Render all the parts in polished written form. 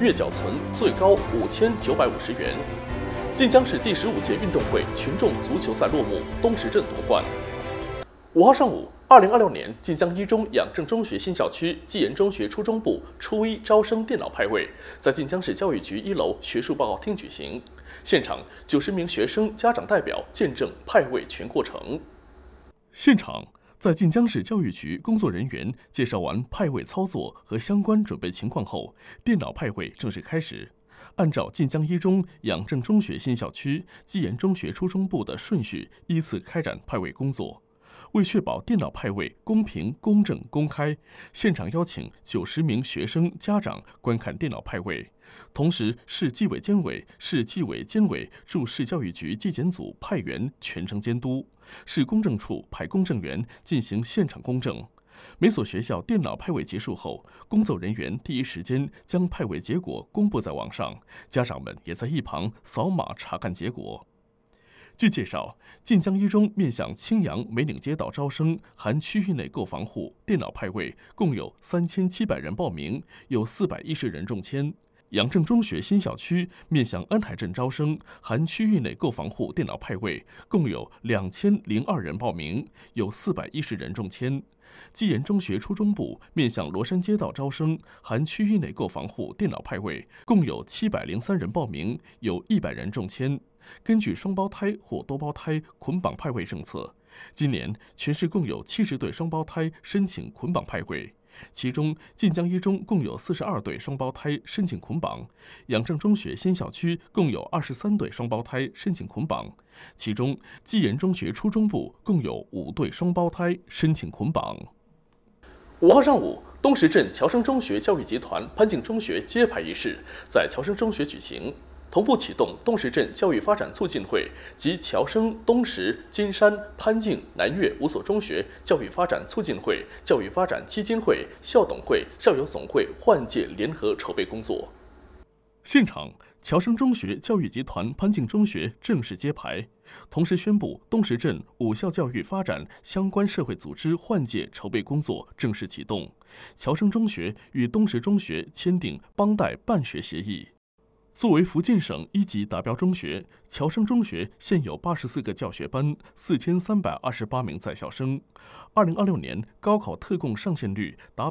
月缴存最高5950元。晋江市第15届运动会群众足球赛落幕，东石镇夺冠。5号上午，2026年晋江一中养正中学新校区技研中学初中部初一招生电脑派位在晋江市教育局1楼学术报告厅举行，现场90名学生家长代表见证派位全过程。现场，在晋江市教育局工作人员介绍完派位操作和相关准备情况后，电脑派位正式开始。按照晋江一中养正中学新校区技研中学初中部的顺序，依次开展派位工作。为确保电脑派位公平、公正、公开，现场邀请90名学生家长观看电脑派位，同时市纪委监委、市纪委监委驻市教育局纪检组派员全程监督，市公证处派公证员进行现场公证。每所学校电脑派位结束后，工作人员第一时间将派位结果公布在网上，家长们也在一旁扫码查看结果。据介绍，晋江一中面向青阳梅岭街道招生含区域内购房户电脑派位共有3700人报名，有410人中签。养正中学新校区面向安海镇招生含区域内购房户电脑派位共有2002人报名，有410人中签。技研中学初中部面向罗山街道招生含区域内购房户电脑派位共有703人报名，有100人中签。根据双胞胎或多胞胎捆绑派位政策，今年全市共有70对双胞胎申请捆绑派位，其中晋江一中共有42对双胞胎申请捆绑，养正中学新校区共有23对双胞胎申请捆绑，其中技研中学初中部共有5对双胞胎申请捆绑。5号上午，东石镇侨生中学教育集团潘敬中学揭牌仪式在侨生中学举行，同步启动东石镇教育发展促进会及侨生东石、金山、潘敬、南岳5所中学教育发展促进会、教育发展基金会、校董会、校友总会换届联合筹备工作。现场，侨生中学教育集团潘敬中学正式揭牌，同时宣布东石镇5校教育发展相关社会组织换届筹备工作正式启动。侨生中学与东石中学签订帮带办学协议。作为福建省1级达标中学，侨生中学现有84个教学班，4328名在校生。2026年高考特供上线率达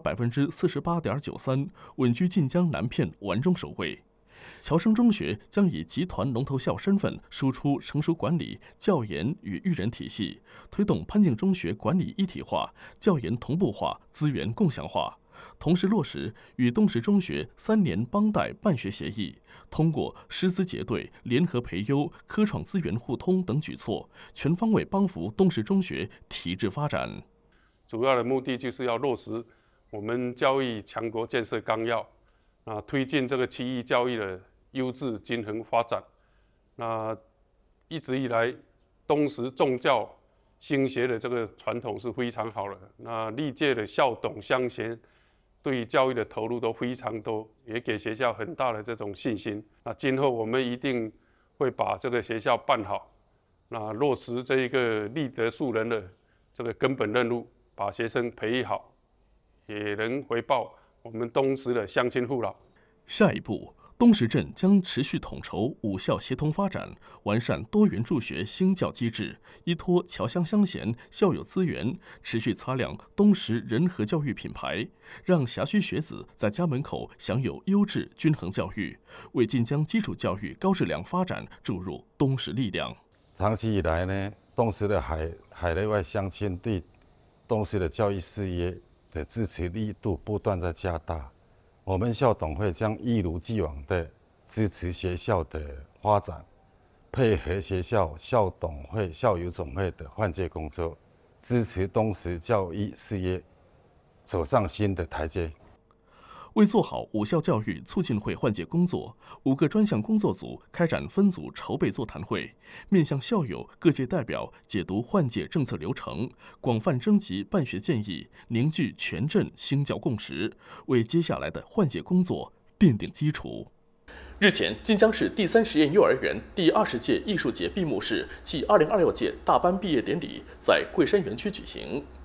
48.93%，稳居晋江南片完中首位。侨生中学将以集团龙头校身份输出成熟管理、教研与育人体系，推动潘敬中学管理一体化、教研同步化、资源共享化。同时落实与东石中学3年帮带办学协议，通过师资结对、联合培优、科创资源互通等举措，全方位帮扶东石中学体制发展。 主要的目的就是要落实我们教育强国建设纲要，推进这个区域教育的优质均衡发展。那一直以来，东石重教兴学的这个传统是非常好的。那历届的校董乡贤对教育的投入都非常多，也给学校很大的这种信心。那今后我们一定会把这个学校办好，那落实这一个立德树人的这个根本任务，把学生培育好，也能回报我们东石的乡亲父老。 下一步，东石镇将持续统筹5校协同发展，完善多元助学兴教机制，依托侨乡乡贤校友资源，持续擦亮东石人和教育品牌，让辖区学子在家门口享有优质均衡教育，为晋江基础教育高质量发展注入东石力量。 长期以来呢，东石的海内外乡亲对东石的教育事业的支持力度不断在加大。我们校董会将一如既往的支持学校的发展，配合学校校董会、校友总会的换届工作，支持东石教育事业走上新的台阶。 为做好5校教育促进会换届工作，5个专项工作组开展分组筹备座谈会，面向校友各界代表解读换届政策流程，广泛征集办学建议，凝聚全镇兴教共识，为接下来的换届工作奠定基础。日前，晋江市第3实验幼儿园第20届艺术节闭幕式暨2026届大班毕业典礼在桂山园区举行。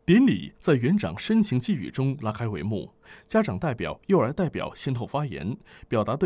典礼在园长深情寄语中拉开帷幕，家长代表、幼儿代表先后发言，表达对